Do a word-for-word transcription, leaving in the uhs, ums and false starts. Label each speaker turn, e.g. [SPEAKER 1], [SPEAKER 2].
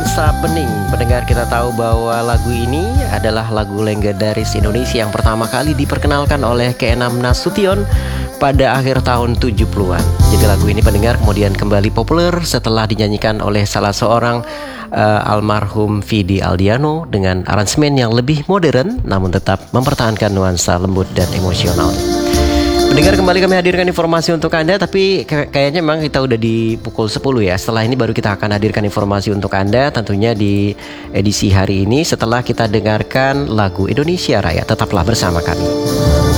[SPEAKER 1] Rasa Bening. Pendengar, kita tahu bahwa lagu ini adalah lagu legendaris Indonesia yang pertama kali diperkenalkan oleh K enam Nasution pada akhir tahun tujuh puluhan. Jadi lagu ini, pendengar, kemudian kembali populer setelah dinyanyikan oleh salah seorang uh, almarhum Vidi Aldiano dengan aransemen yang lebih modern namun tetap mempertahankan nuansa lembut dan emosional. Pendengar, kembali kami hadirkan informasi untuk Anda, tapi kayaknya memang kita udah di pukul sepuluh ya. Setelah ini baru kita akan hadirkan informasi untuk Anda, tentunya di edisi hari ini setelah kita dengarkan lagu Indonesia Raya. Tetaplah bersama kami.